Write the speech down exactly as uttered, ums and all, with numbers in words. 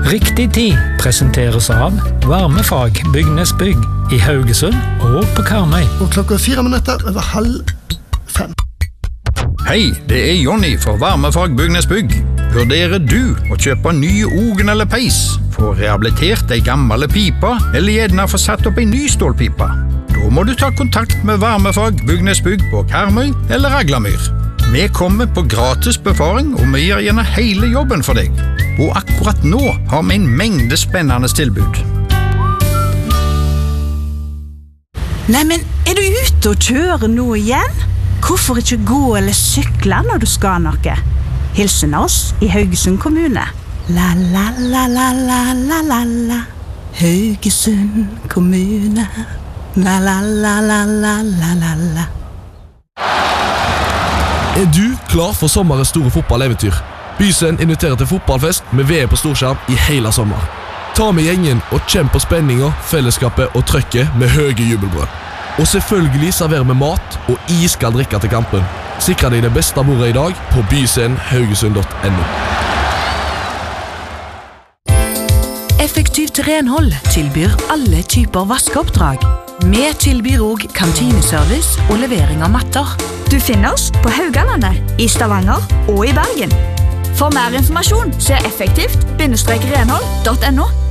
Riktig tid presenteres av Varmefag Bygnes Bygg i Haugesund og på Karmøy. Og klokka fire minutter over halv fem. Hei, det er Jonny for Varmefag Bygnes Bygg. Vurderer du å kjøpe nye ogen eller peis, få rehabilitert ei gamle pipa, eller gjerne få satt opp ei ny stålpipa? Da må du ta kontakt med Varmefag Bygnes Bygg på Karmøy eller Raglamyr. Vi kommer på gratis befaring, og vi gjør gjerne hele jobben for deg. Og akkurat nå har vi en mengde spennende tilbud. Nei, men er du ute og kjører nå igjen? Hvorfor ikke gå eller sykle når du skal noe? Hilsen oss i Haugesund kommune. La la la la la la la la Haugesund kommune. La la la la la la la la. Er du klar for sommerens store fotballeventyr? Bysen inviterer til fotballfest med V M på storskjerm i hele sommer. Ta med gjengen og kjenn på spenninga, fellesskapet og trøkket med høye jubelbrød. Og selvfølgelig serverer vi mat og iskald drikke til kampen. Sikre deg det beste bordet i dag på bysen haugesund punktum no. Effektivt renhold tilbyr alle typer vaskeoppdrag. Vi tilbyr også kantineservice og levering av matter. Du finner oss på Haugalandet, i Stavanger og i Bergen. For mer informasjon se effektivt renhold punktum no.